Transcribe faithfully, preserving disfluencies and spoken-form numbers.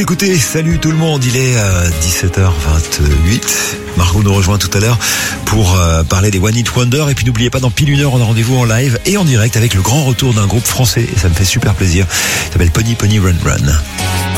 Écoutez, salut tout le monde, il est euh, dix-sept heures vingt-huit. Margot nous rejoint tout à l'heure pour euh, parler des One Hit Wonder. Et puis n'oubliez pas, dans pile une heure, on a rendez-vous en live et en direct avec le grand retour d'un groupe français. Et ça me fait super plaisir. Il s'appelle Pony Pony Run Run.